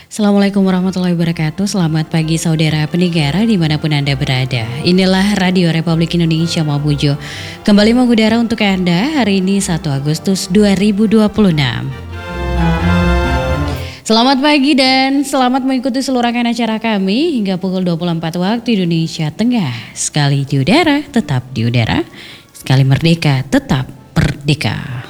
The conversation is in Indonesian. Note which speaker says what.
Speaker 1: Assalamualaikum warahmatullahi wabarakatuh. Selamat pagi saudara pendengar dimanapun Anda berada. Inilah Radio Republik Indonesia Mabujo. Kembali mengudara untuk Anda hari ini 1 Agustus 2026. Selamat pagi dan selamat mengikuti seluruh rangkaian acara kami hingga pukul 24 waktu Indonesia Tengah. Sekali di udara, tetap di udara. Sekali merdeka, tetap merdeka.